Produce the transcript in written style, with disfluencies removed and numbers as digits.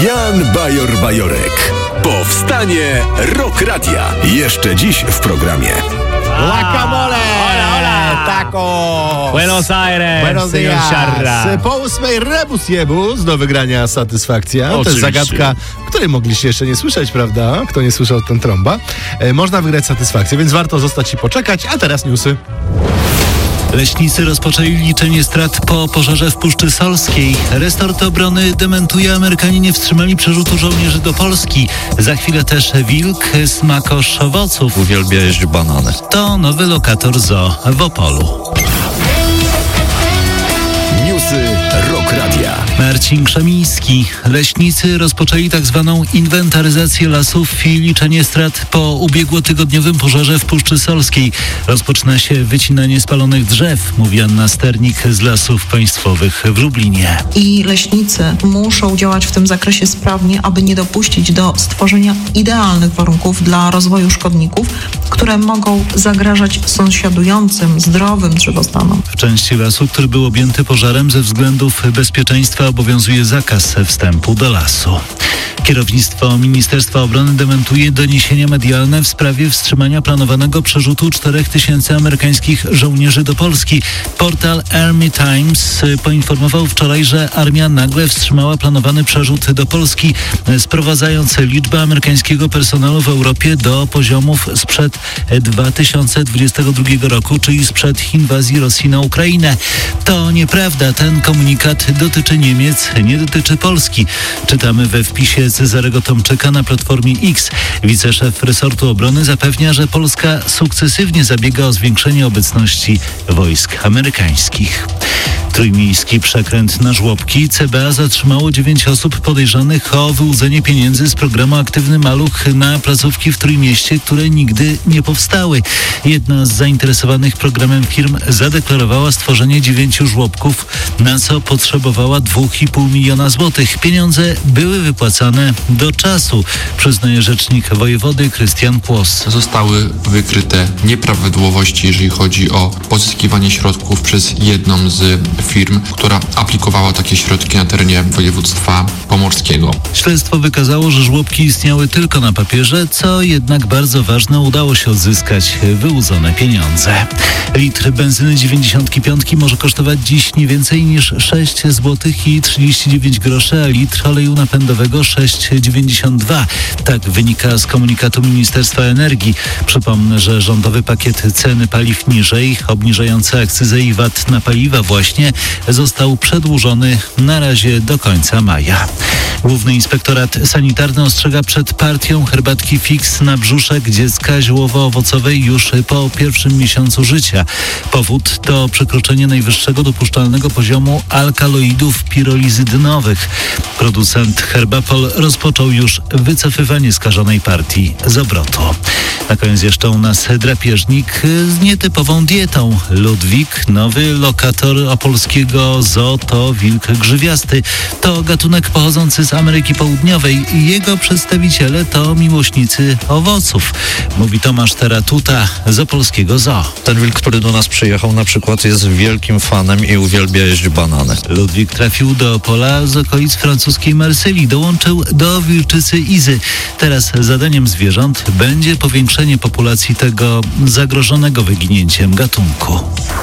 Jan Bajor-Bajorek. Powstanie Rock Radia. Jeszcze dziś w programie. Guacamole! Hola! Taco! Buenos Aires, Buenos señor dias! Charra. Po 8 rebus jebus do wygrania satysfakcja. To jest Oczywiście. zagadka, której mogliście jeszcze nie słyszeć, prawda? Kto nie słyszał, ten trąba. Można wygrać satysfakcję, więc warto zostać i poczekać. A teraz newsy. Leśnicy rozpoczęli liczenie strat po pożarze w Puszczy Solskiej. Resort obrony dementuje, Amerykanie nie wstrzymali przerzutu żołnierzy do Polski. Za chwilę też wilk, smakosz owoców. Uwielbia jeść banany. To nowy lokator zoo w Opolu. Newsy Rock Radia. Marcin Krzemiński. Leśnicy rozpoczęli tzw. inwentaryzację lasów i liczenie strat po ubiegłotygodniowym pożarze w Puszczy Solskiej. Rozpoczyna się wycinanie spalonych drzew, mówi Anna Sternik z Lasów Państwowych w Lublinie. I leśnicy muszą działać w tym zakresie sprawnie, aby nie dopuścić do stworzenia idealnych warunków dla rozwoju szkodników, które mogą zagrażać sąsiadującym, zdrowym drzewostanom. W części lasu, który był objęty pożarem, ze względów bezpieczeństwa obowiązuje zakaz wstępu do lasu. Kierownictwo Ministerstwa Obrony dementuje doniesienia medialne w sprawie wstrzymania planowanego przerzutu 4000 amerykańskich żołnierzy do Polski. Portal Army Times poinformował wczoraj, że armia nagle wstrzymała planowany przerzut do Polski, sprowadzając liczbę amerykańskiego personelu w Europie do poziomów sprzed 2022 roku, czyli sprzed inwazji Rosji na Ukrainę. To nieprawda. Ten komunikat dotyczy Niemiec, nie dotyczy Polski. Czytamy we wpisie Cezarego Tomczyka na Platformie X. Wiceszef resortu obrony zapewnia, że Polska sukcesywnie zabiega o zwiększenie obecności wojsk amerykańskich. Trójmiejski przekręt na żłobki. CBA zatrzymało 9 osób podejrzanych o wyłudzenie pieniędzy z programu Aktywny Maluch na placówki w Trójmieście, które nigdy nie powstały. Jedna z zainteresowanych programem firm zadeklarowała stworzenie 9 żłobków, na co potrzebowała 2,5 miliona złotych. Pieniądze były wypłacane do czasu, przyznaje rzecznik wojewody Krystian Płos. Zostały wykryte nieprawidłowości, jeżeli chodzi o pozyskiwanie środków przez jedną z firm, która aplikowała takie środki na terenie województwa pomorskiego. Śledztwo wykazało, że żłobki istniały tylko na papierze, co jednak bardzo ważne, udało się odzyskać wyłudzone pieniądze. Litr benzyny 95 może kosztować dziś nie więcej niż 6 zł i 39 groszy, a litr oleju napędowego 6,92. Tak wynika z komunikatu Ministerstwa Energii. Przypomnę, że rządowy pakiet ceny paliw niżej, obniżający akcyzę i VAT na paliwa właśnie, został przedłużony na razie do końca maja. Główny Inspektorat Sanitarny ostrzega przed partią herbatki Fix na brzuszek dziecka ziołowo-owocowej już po pierwszym miesiącu życia. Powód to przekroczenie najwyższego dopuszczalnego poziomu alkaloidów pirolizydynowych. Producent Herbapol rozpoczął już wycofywanie skażonej partii z obrotu. Na koniec jeszcze u nas drapieżnik z nietypową dietą. Ludwik, nowy lokator opolskiego zoo, to wilk grzywiasty. To gatunek pochodzący z Ameryki Południowej i jego przedstawiciele to miłośnicy owoców, mówi Tomasz Teratuta z opolskiego zoo. Ten wilk, który do nas przyjechał, na przykład jest wielkim fanem i uwielbia jeść banany. Ludwik trafił do Opola z okolic francuskiej Marsylii. Dołączył do wilczycy Izy. Teraz zadaniem zwierząt będzie powiększenie populacji tego zagrożonego wyginięciem gatunku.